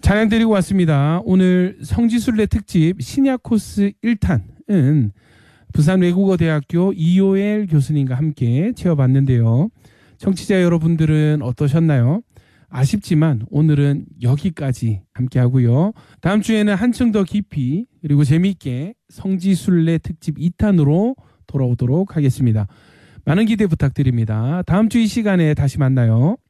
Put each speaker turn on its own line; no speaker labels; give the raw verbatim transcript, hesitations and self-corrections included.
찬양 드리고 왔습니다. 오늘 성지순례 특집 신약 코스 일 탄은 부산외국어대학교 이효엘 교수님과 함께 채워봤는데요. 청취자 여러분들은 어떠셨나요? 아쉽지만 오늘은 여기까지 함께 하고요. 다음 주에는 한층 더 깊이 그리고 재미있게 성지순례 특집 이 탄으로 돌아오도록 하겠습니다. 많은 기대 부탁드립니다. 다음 주 이 시간에 다시 만나요.